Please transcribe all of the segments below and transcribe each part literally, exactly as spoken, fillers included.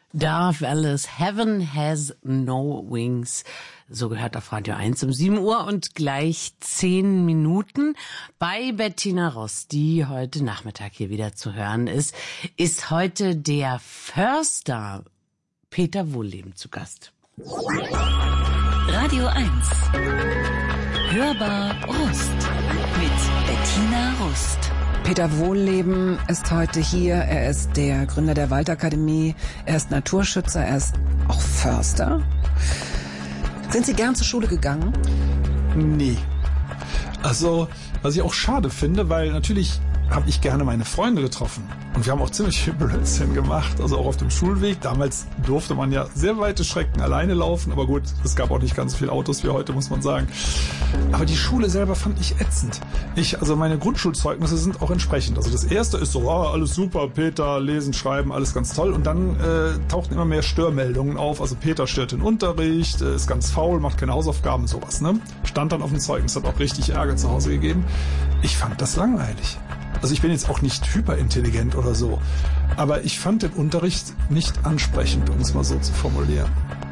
Darf Alice, Heaven Has No Wings. So gehört auf Radio eins um sieben Uhr und gleich zehn Minuten. Bei Bettina Ross, die heute Nachmittag hier wieder zu hören ist, ist heute der Förster Peter Wohlleben zu Gast. Radio eins. Hörbar Rust mit Bettina Rust. Peter Wohlleben ist heute hier. Er ist der Gründer der Waldakademie. Er ist Naturschützer. Er ist auch Förster. Sind Sie gern zur Schule gegangen? Nee. Also, was ich auch schade finde, weil natürlich habe ich gerne meine Freunde getroffen. Und wir haben auch ziemlich viel Blödsinn gemacht, also auch auf dem Schulweg. Damals durfte man ja sehr weite Strecken alleine laufen, aber gut, es gab auch nicht ganz so viele Autos wie heute, muss man sagen. Aber die Schule selber fand ich ätzend. Ich, also meine Grundschulzeugnisse sind auch entsprechend. Also das erste ist so, oh, alles super, Peter, lesen, schreiben, alles ganz toll. Und dann äh, tauchten immer mehr Störmeldungen auf. Also Peter stört den Unterricht, äh, ist ganz faul, macht keine Hausaufgaben, sowas, ne? Stand dann auf dem Zeugnis, hat auch richtig Ärger zu Hause gegeben. Ich fand das langweilig. Also ich bin jetzt auch nicht hyperintelligent oder so, aber ich fand den Unterricht nicht ansprechend, um es mal so zu formulieren.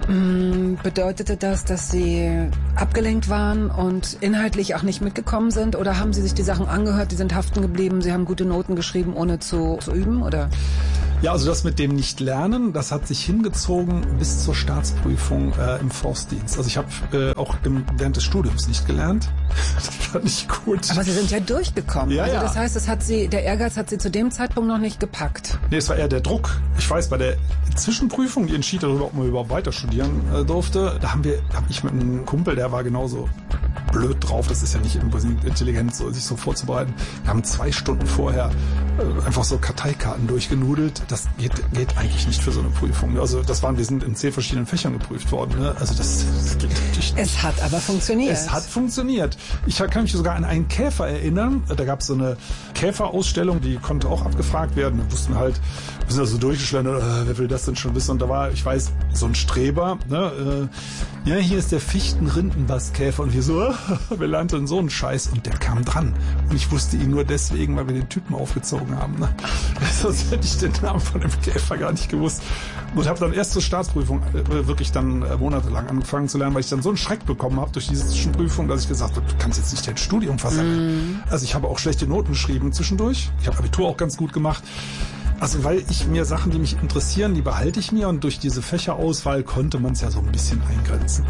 Bedeutete das, dass Sie abgelenkt waren und inhaltlich auch nicht mitgekommen sind? Oder haben Sie sich die Sachen angehört, die sind haften geblieben, Sie haben gute Noten geschrieben, ohne zu, zu üben, oder? Ja, also das mit dem Nicht-Lernen, das hat sich hingezogen bis zur Staatsprüfung äh, im Forstdienst. Also ich habe äh, auch im, während des Studiums nicht gelernt. Das fand ich gut. Aber Sie sind ja durchgekommen. Ja, also ja. Das heißt, es hat Sie, der Ehrgeiz hat Sie zu dem Zeitpunkt noch nicht gepackt. Nee, es war eher der Druck. Ich weiß, bei der Zwischenprüfung, die entschied darüber, ob man überhaupt weiter studieren äh, durfte, da haben wir, hab ich mit einem Kumpel, der war genauso blöd drauf, das ist ja nicht intelligent, so, sich so vorzubereiten. Wir haben zwei Stunden vorher äh, einfach so Karteikarten durchgenudelt. Das geht, geht eigentlich nicht für so eine Prüfung. Also das waren, wir sind in zehn verschiedenen Fächern geprüft worden. Ne? Also das, das geht natürlich nicht. Es hat aber funktioniert. Es hat funktioniert. Ich kann mich sogar an einen Käfer erinnern. Da gab es so eine Käferausstellung, die konnte auch abgefragt werden. Da wussten wir halt, wir sind also durchgeschlendert, äh, wer will das denn schon wissen? Und da war, ich weiß, so ein Streber, ne? Äh, ja, hier ist der Fichten-Rindenbastkäfer. Und wir so, äh, wir lernten so einen Scheiß. Und der kam dran. Und ich wusste ihn nur deswegen, weil wir den Typen aufgezogen haben. Ne? Sonst hätte ich den Namen von dem Käfer gar nicht gewusst. Und habe dann erst zur Staatsprüfung äh, wirklich dann äh, monatelang angefangen zu lernen, weil ich dann so einen Schreck bekommen habe durch diese Zwischenprüfung, dass ich gesagt habe, du kannst jetzt nicht dein Studium versammeln. Mm. Also ich habe auch schlechte Noten geschrieben zwischendurch. Ich habe Abitur auch ganz gut gemacht. Also weil ich mir Sachen, die mich interessieren, die behalte ich mir. Und durch diese Fächerauswahl konnte man es ja so ein bisschen eingrenzen.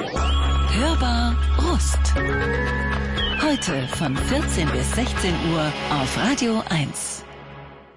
Hörbar Rust. Heute von vierzehn bis sechzehn Uhr auf Radio eins.